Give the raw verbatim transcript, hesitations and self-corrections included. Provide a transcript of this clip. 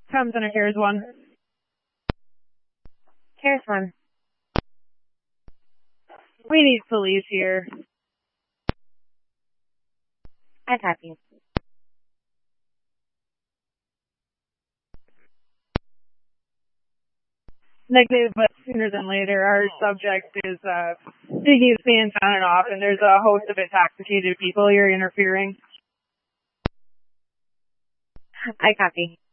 Comes in a Cares one. Cares one. We need police here. I copy. Negative, but sooner than later. Our subject is uh, digging his pants on and off, and there's a host of intoxicated people here interfering. I copy.